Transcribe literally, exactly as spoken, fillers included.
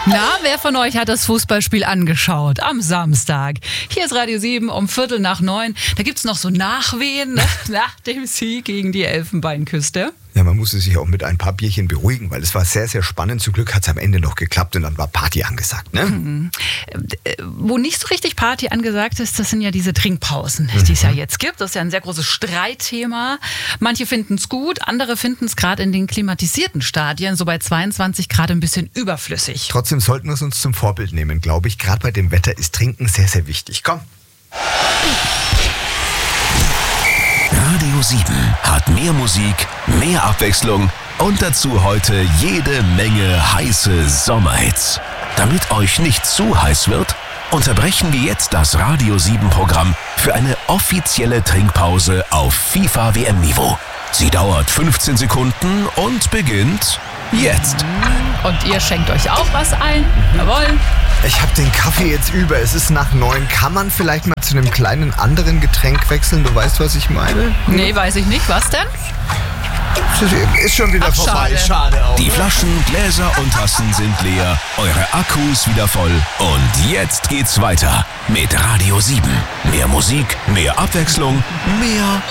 Na, wer von euch hat das Fußballspiel angeschaut am Samstag? Hier ist Radio sieben um Viertel nach neun. Da gibt's noch so Nachwehen ne? nach dem Sieg gegen die Elfenbeinküste. Ja, man musste sich auch mit ein paar Bierchen beruhigen, weil es war sehr, sehr spannend. Zum Glück hat es am Ende noch geklappt und dann war Party angesagt. Ne? Mhm. Wo nicht so richtig Party angesagt ist, das sind ja diese Trinkpausen, die es ja jetzt gibt. Das ist ja ein sehr großes Streitthema. Manche finden es gut, andere finden es gerade in den klimatisierten Stadien, so bei zweiundzwanzig Grad, ein bisschen überflüssig. Trotzdem sollten wir es uns zum Vorbild nehmen, glaube ich. Gerade bei dem Wetter ist Trinken sehr, sehr wichtig. Komm. Radio sieben hat mehr Musik, mehr Abwechslung und dazu heute jede Menge heiße Sommerhits. Damit euch nicht zu heiß wird, unterbrechen wir jetzt das Radio sieben Programm für eine offizielle Trinkpause auf FIFA-W M-Niveau. Sie dauert fünfzehn Sekunden und beginnt jetzt. Und ihr schenkt euch auch was ein? Jawohl. Ich habe den Kaffee jetzt über. Es ist nach neun. Kann man vielleicht mal zu einem kleinen anderen Getränk wechseln? Du weißt, was ich meine? Nee, weiß ich nicht. Was denn? Ist schon wieder Ach, vorbei. schade. Schade auch. Die Flaschen, Gläser und Tassen sind leer, eure Akkus wieder voll und jetzt geht's weiter mit Radio sieben. Mehr Musik, mehr Abwechslung, mehr